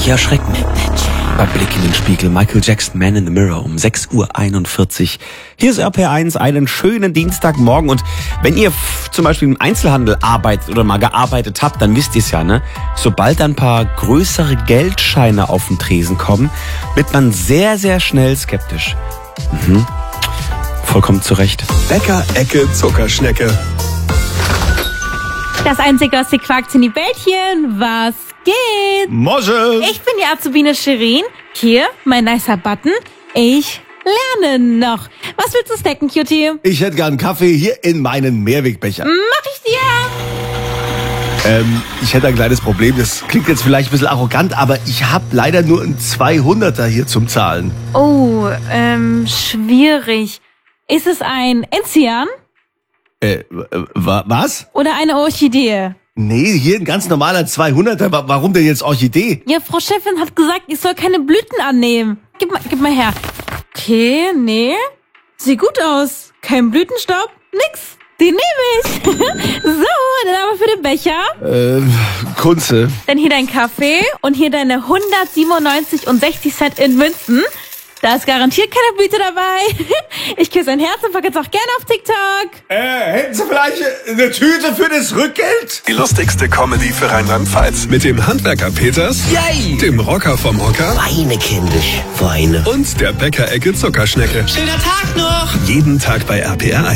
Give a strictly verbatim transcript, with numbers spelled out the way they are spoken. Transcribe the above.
Manche erschrecken. Bei Blick in den Spiegel. Michael Jackson, Man in the Mirror um sechs Uhr einundvierzig. Hier ist R P R eins, einen schönen Dienstagmorgen. Und wenn ihr f- zum Beispiel im Einzelhandel arbeitet oder mal gearbeitet habt, dann wisst ihr es ja, ne? Sobald ein paar größere Geldscheine auf den Tresen kommen, wird man sehr, sehr schnell skeptisch. Mhm. Vollkommen zu Recht. Bäcker, Ecke, Zuckerschnecke. Das einzige aus die Quark-Zini-Bällchen, was geht? Mosche. Ich bin die Azubine Shirin. Hier, mein nicer Button. Ich lerne noch. Was willst du snacken, Cutie? Ich hätte gern Kaffee hier in meinen Mehrwegbecher. Mach ich dir. Ähm, ich hätte ein kleines Problem. Das klingt jetzt vielleicht ein bisschen arrogant, aber ich habe leider nur einen zweihunderter hier zum Zahlen. Oh, ähm, schwierig. Ist es ein Enzian Äh, wa- was? oder eine Orchidee? Nee, hier ein ganz normaler zweihunderter. Wa- Warum denn jetzt Orchidee? Ja, Frau Chefin hat gesagt, ich soll keine Blüten annehmen. Gib mal, gib mal her. Okay, nee. Sieht gut aus. Kein Blütenstaub, nix. Den nehme ich. So, dann aber für den Becher. Äh, Kunze. Dann hier dein Kaffee und hier deine hundertsiebenundneunzig und sechzig Cent in Münzen. Da ist garantiert keine Blüte dabei. Ich küsse ein Herz und pack jetzt auch gerne auf TikTok. Äh, hätten Sie vielleicht eine Tüte für das Rückgeld? Die lustigste Comedy für Rheinland-Pfalz. Mit dem Handwerker Peters, Yay! dem Rocker vom Hocker Weine, kindisch. Weine. und der Bäcker-Ecke Zuckerschnecke. Schöner Tag noch! Jeden Tag bei R P R eins.